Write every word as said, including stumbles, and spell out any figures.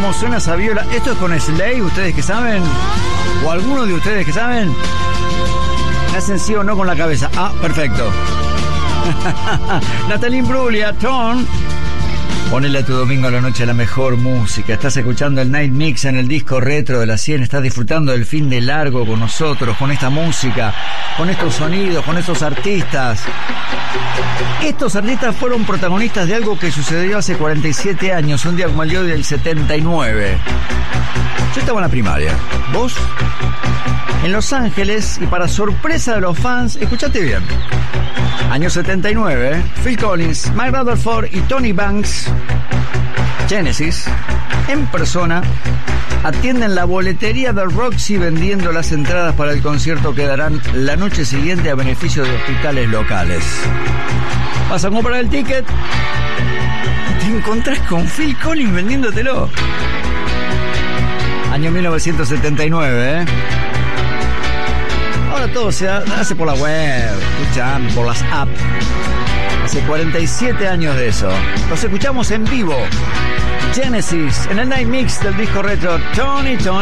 cómo suena esa viola. ¿Esto es con Slay, ustedes que saben? ¿O alguno de ustedes que saben? Me hacen sí o no con la cabeza. Ah, perfecto. Natalie Imbruglia, Ton. Ponele a tu domingo a la noche la mejor música. Estás escuchando el Night Mix en el disco retro de la cien. Estás disfrutando del fin de largo con nosotros, con esta música, con estos sonidos, con estos artistas. Estos artistas fueron protagonistas de algo que sucedió hace cuarenta y siete años, un día como el de hoy del setenta y nueve. Yo estaba en la primaria. ¿Vos? En Los Ángeles, y para sorpresa de los fans, escuchate bien. Año setenta y nueve, Phil Collins, Mike Rutherford y Tony Banks, Genesis, en persona, atienden la boletería del Roxy vendiendo las entradas para el concierto que darán la noche siguiente a beneficio de hospitales locales. Vas a comprar el ticket, te encontrás con Phil Collins vendiéndotelo. Año mil novecientos setenta y nueve, ¿eh? Ahora todo se hace por la web, escuchan, por las apps. Hace cuarenta y siete años de eso. Los escuchamos en vivo. Genesis, en el Night Mix del disco retro. Tony, Tony.